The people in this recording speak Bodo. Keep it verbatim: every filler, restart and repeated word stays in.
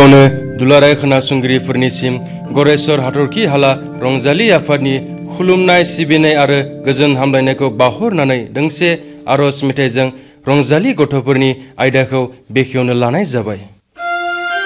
बेयावनो दुलाराय खोनासंगिरिफोरनिसिम गरेस्वर हाथरखि हाला रंजालि आफादनि खुलुमनाय सिबिनाय आरो गोजोन हामलायनायखौ बावहरनानै दोंसे आरज मेथाइजों रंजालि गथ'फोरनि आयदाखौ बेखेवनो लानाय जाबाय।